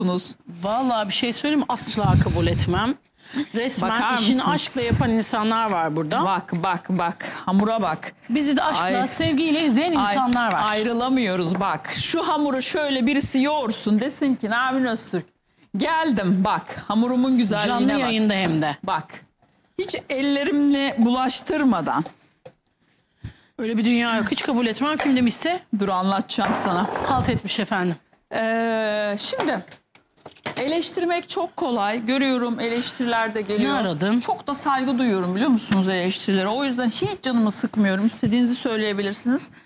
Vallahi bir şey söyleyeyim mi? Asla kabul etmem. Resmen Bakar işini mısınız? aşkla yapan insanlar var burada. Bak hamura bak. Bizi de aşkla, sevgiyle izleyen insanlar var. Ayrılamıyoruz bak. Şu hamuru şöyle birisi yoğursun, desin ki Nermin Öztürk geldim bak, hamurumun güzelliğine Canlı bak. yayında hem de. Bak hiç ellerimle bulaştırmadan. Öyle bir dünya yok. Hiç kabul etmem. Kim demişse Dur anlatacağım sana. halt etmiş efendim. Şimdi eleştirmek çok kolay. Görüyorum, eleştiriler de geliyor. Ne aradın? Çok da saygı duyuyorum biliyor musunuz eleştirilere. O yüzden hiç canımı sıkmıyorum. İstediğinizi söyleyebilirsiniz.